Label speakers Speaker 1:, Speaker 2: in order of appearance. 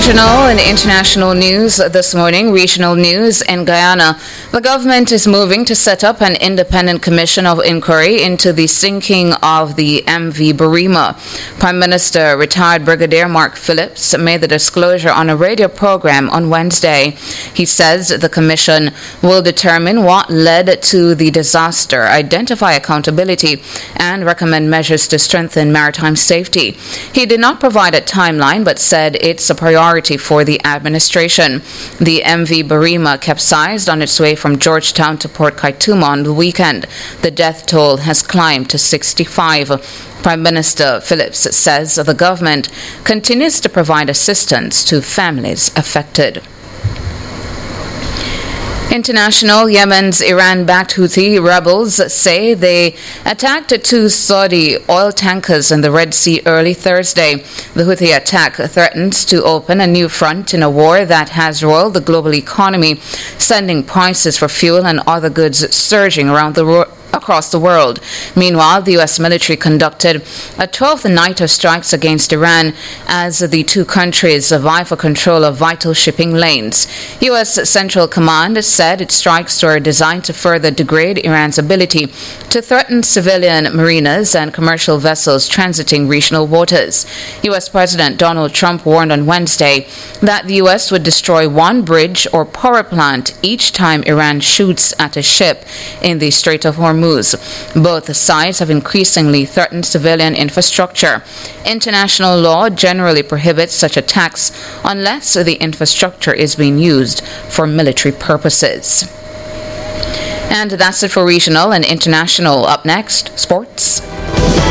Speaker 1: Regional and international news this morning. Regional news in Guyana. The government is moving to set up an independent commission of inquiry into the sinking of the MV Barima. Prime Minister retired Brigadier Mark Phillips made the disclosure on a radio program on Wednesday. He says the commission will determine what led to the disaster, identify accountability, and recommend measures to strengthen maritime safety. He did not provide a timeline, but said it's a priority for the administration. The MV Barima capsized on its way from Georgetown to Port Kaituma on the weekend. The death toll has climbed to 65. Prime Minister Phillips says the government continues to provide assistance to families affected. International. Yemen's Iran-backed Houthi rebels say they attacked two Saudi oil tankers in the Red Sea early Thursday. The Houthi attack threatens to open a new front in a war that has roiled the global economy, sending prices for fuel and other goods surging across the world. Meanwhile, the U.S. military conducted a 12th night of strikes against Iran as the two countries vie for control of vital shipping lanes. U.S. Central Command said its strikes were designed to further degrade Iran's ability to threaten civilian mariners and commercial vessels transiting regional waters. U.S. President Donald Trump warned on Wednesday that the U.S. would destroy one bridge or power plant each time Iran shoots at a ship in the Strait of Hormuz. Both sides have increasingly threatened civilian infrastructure. International law generally prohibits such attacks unless the infrastructure is being used for military purposes. And that's it for regional and international. Up next, sports.